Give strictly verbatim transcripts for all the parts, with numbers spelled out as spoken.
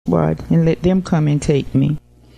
squad and let them come and take me.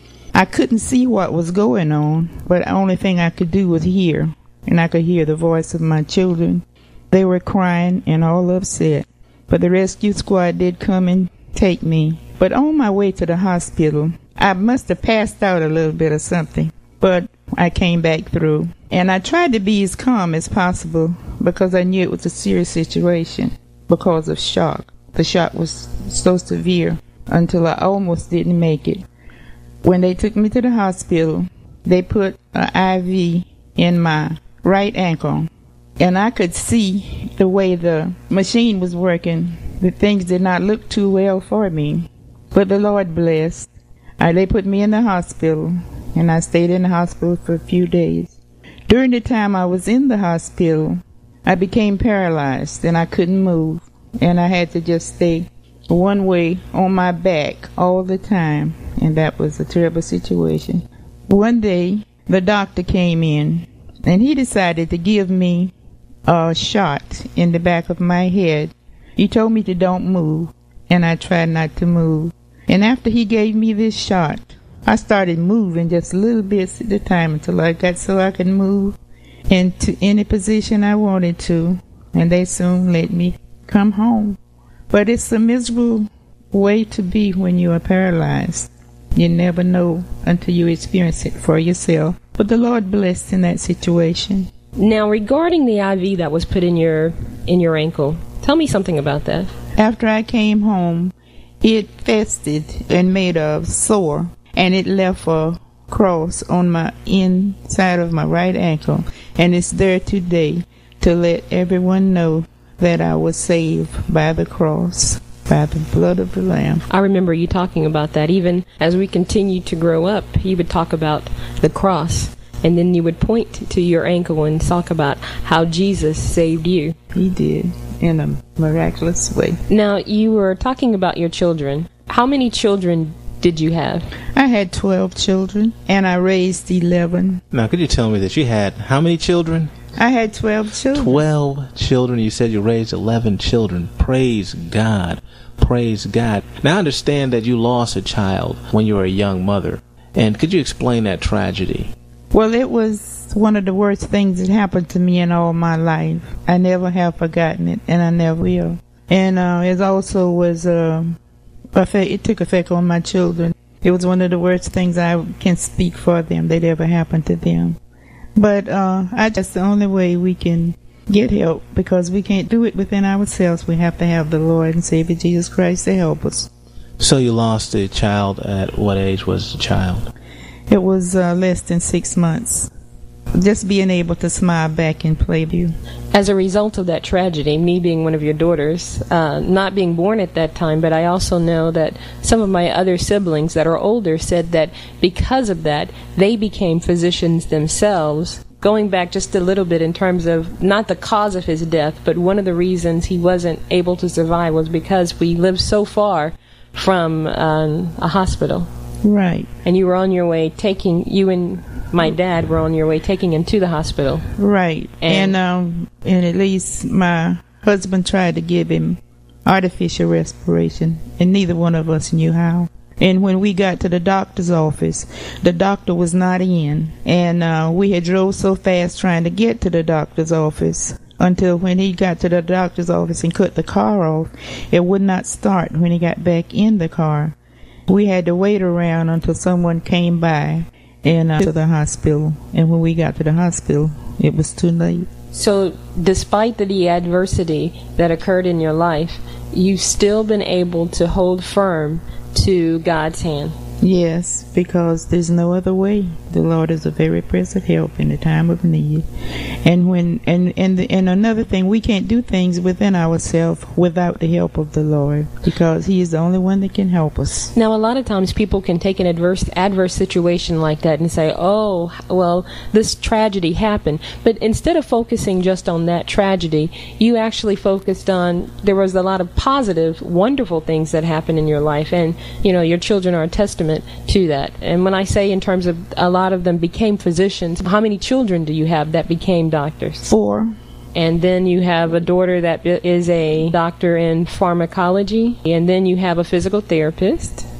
I couldn't see what was going on, but the only thing I could do was hear, and I could hear the voice of my children. They were crying and all upset. But the rescue squad did come and take me. But on my way to the hospital, I must have passed out a little bit or something. But I came back through. And I tried to be as calm as possible because I knew it was a serious situation because of shock. The shock was so severe until I almost didn't make it. When they took me to the hospital, they put an I V in my right ankle. And I could see the way the machine was working. The things did not look too well for me. But the Lord blessed. Uh, they put me in the hospital, and I stayed in the hospital for a few days. During the time I was in the hospital, I became paralyzed, and I couldn't move. And I had to just stay one way on my back all the time. And that was a terrible situation. One day, the doctor came in, and he decided to give me a shot in the back of my head. He told me to don't move, and I tried not to move. And after he gave me this shot, I started moving just little bits at a time until I got so I could move into any position I wanted to, and they soon let me come home. But it's a miserable way to be when you are paralyzed. You never know until you experience it for yourself. But the Lord blessed in that situation. Now, regarding the I V that was put in your in your ankle, tell me something about that. After I came home, it festered and made a sore, and it left a cross on my inside of my right ankle, and it's there today to let everyone know that I was saved by the cross, by the blood of the Lamb. I remember you talking about that. Even as we continued to grow up, you would talk about the cross. And then you would point to your ankle and talk about how Jesus saved you. He did, in a miraculous way. Now, you were talking about your children. How many children did you have? I had twelve children, and I raised eleven. Now, could you tell me that you had how many children? I had twelve children. Twelve children. You said you raised eleven children. Praise God. Praise God. Now, I understand that you lost a child when you were a young mother. And could you explain that tragedy? Well, it was one of the worst things that happened to me in all my life. I never have forgotten it, and I never will. And uh, it also was, uh, effect, it took effect on my children. It was one of the worst things I can speak for them that ever happened to them. But uh, I just the only way we can get help, because we can't do it within ourselves. We have to have the Lord and Savior Jesus Christ to help us. So you lost a child. At what age was the child? It was uh, less than six months. Just being able to smile back and play with you. As a result of that tragedy, me being one of your daughters, uh, not being born at that time, but I also know that some of my other siblings that are older said that because of that, they became physicians themselves. Going back just a little bit in terms of not the cause of his death, but one of the reasons he wasn't able to survive was because we lived so far from um, a hospital. Right. And you were on your way taking, you and my dad were on your way taking him to the hospital. Right. And, and, um, and at least my husband tried to give him artificial respiration, and neither one of us knew how. And when we got to the doctor's office, the doctor was not in. And uh, we had drove so fast trying to get to the doctor's office until when he got to the doctor's office and cut the car off, it would not start when he got back in the car. We had to wait around until someone came by and uh, to the hospital. And when we got to the hospital, it was too late. So despite the, the adversity that occurred in your life, you've still been able to hold firm to God's hand. Yes, because there's no other way. The Lord is a very present help in the time of need. And when and and the, and another thing, we can't do things within ourselves without the help of the Lord, because He is the only one that can help us. Now, a lot of times people can take an adverse adverse situation like that and say, "Oh, well, this tragedy happened." But instead of focusing just on that tragedy, you actually focused on there was a lot of positive, wonderful things that happened in your life, and you know, your children are a testament to that. And when I say in terms of a lot of them became physicians, how many children do you have that became doctors? Four. And then you have a daughter that is a doctor in pharmacology, and then you have a physical therapist.